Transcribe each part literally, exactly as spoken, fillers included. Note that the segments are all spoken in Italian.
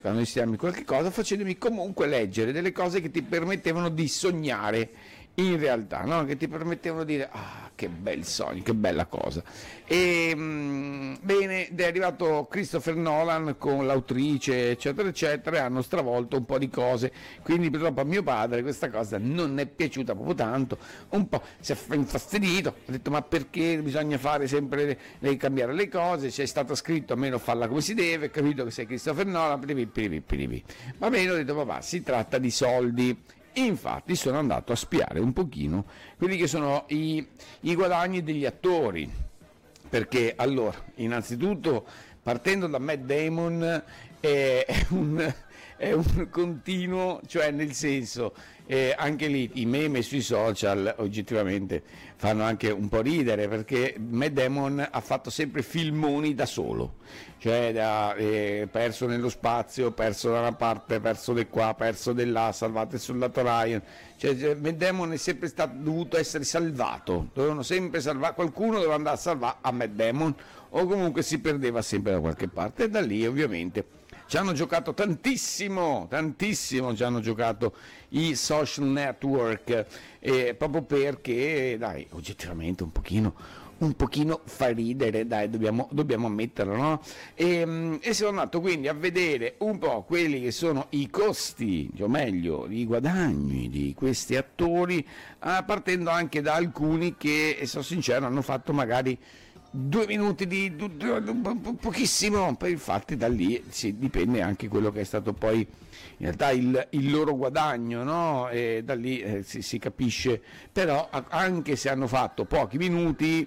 insieme qualche cosa, facendomi comunque leggere delle cose che ti permettevano di sognare in realtà, no? Che ti permettevano di dire ah, che bel sogno, che bella cosa. E mh, bene, è arrivato Christopher Nolan con l'autrice eccetera eccetera, e hanno stravolto un po' di cose, quindi purtroppo a mio padre questa cosa non è piaciuta proprio tanto, un po' si è infastidito, ha detto ma perché bisogna fare sempre le, cambiare le cose, c'è stato scritto almeno farla come si deve, capito che sei Christopher Nolan, piripi, piripi, piripi. Va bene, ho detto papà, si tratta di soldi. Infatti sono andato a spiare un pochino quelli che sono i, i guadagni degli attori, perché allora, innanzitutto, partendo da Matt Damon, è un, è un continuo, cioè nel senso, eh, anche lì i meme sui social oggettivamente fanno anche un po' ridere, perché Matt Damon ha fatto sempre filmoni da solo, cioè da, eh, perso nello spazio, perso da una parte, perso di qua, perso di là, salvato il soldato Ryan, cioè Matt Damon è sempre stato dovuto essere salvato, dovevano sempre salvare, qualcuno doveva andare a salvare a Matt Damon, o comunque si perdeva sempre da qualche parte, e da lì ovviamente ci hanno giocato tantissimo, tantissimo ci hanno giocato i social network, eh, proprio perché, dai, oggettivamente un pochino, un pochino fa ridere, dai, dobbiamo, dobbiamo ammetterlo, no? E, e sono andato quindi a vedere un po' quelli che sono i costi, o meglio, i guadagni di questi attori, eh, partendo anche da alcuni che, sono sincero, hanno fatto magari due minuti di du, du, du, pochissimo, poi infatti da lì sì, dipende anche quello che è stato poi in realtà il, il loro guadagno, no? E da lì eh, si, si capisce, però anche se hanno fatto pochi minuti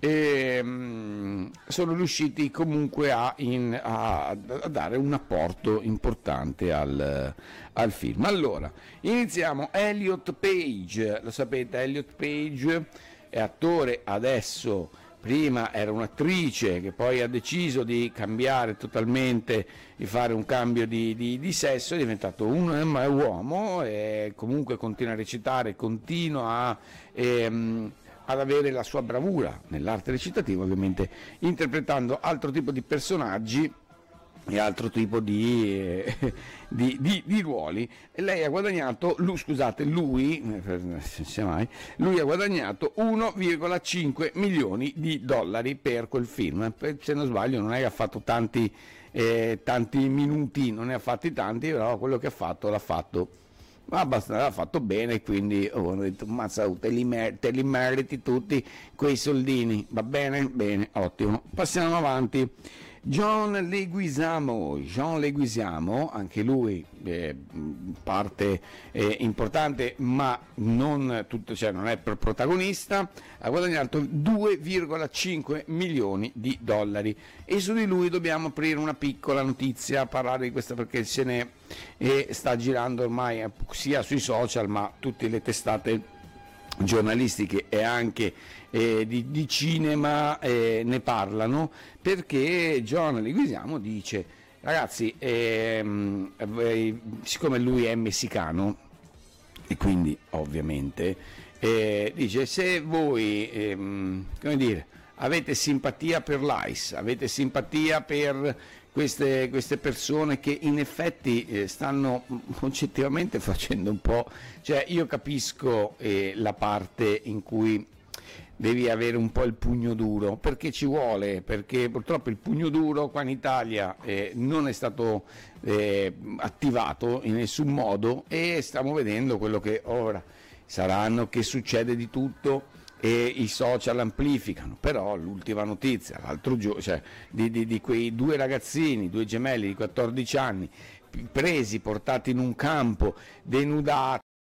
ehm, sono riusciti comunque a, in, a, a dare un apporto importante al, al film. Allora, iniziamo. Elliot Page, lo sapete, Elliot Page è attore adesso. Prima era un'attrice che poi ha deciso di cambiare totalmente, di fare un cambio di, di, di sesso, è diventato un, un uomo e comunque continua a recitare, continua a, ehm, ad avere la sua bravura nell'arte recitativa, ovviamente interpretando altro tipo di personaggi e altro tipo di, eh, di, di, di ruoli. E lei ha guadagnato, lui, scusate, lui, mai, lui ha guadagnato uno virgola cinque milioni di dollari per quel film. Se non sbaglio non è che ha fatto tanti, eh, tanti minuti, non ne ha fatti tanti, però quello che ha fatto l'ha fatto abbastanza, l'ha fatto bene, quindi oh, hanno detto mazza, te li, mer- te li meriti tutti quei soldini, va bene? Bene, ottimo. Passiamo avanti. John Leguizamo, John Leguizamo, anche lui eh, parte eh, importante, ma non tutto, cioè non è protagonista, ha guadagnato due virgola cinque milioni di dollari, e su di lui dobbiamo aprire una piccola notizia, parlare di questa perché se ne eh, sta girando ormai eh, sia sui social, ma tutte le testate giornalistiche e anche eh, di, di cinema eh, ne parlano, perché John Leguizamo dice ragazzi ehm, eh, siccome lui è messicano e quindi ovviamente eh, dice se voi ehm, come dire avete simpatia per l'I C E, avete simpatia per queste, queste persone che in effetti eh, stanno oggettivamente facendo un po', cioè io capisco eh, la parte in cui devi avere un po' il pugno duro, perché ci vuole, perché purtroppo il pugno duro qua in Italia eh, non è stato eh, attivato in nessun modo, e stiamo vedendo quello che ora saranno, che succede di tutto e i social amplificano. Però l'ultima notizia l'altro giorno, cioè di, di, di quei due ragazzini, due gemelli di quattordici anni presi, portati in un campo, denudati,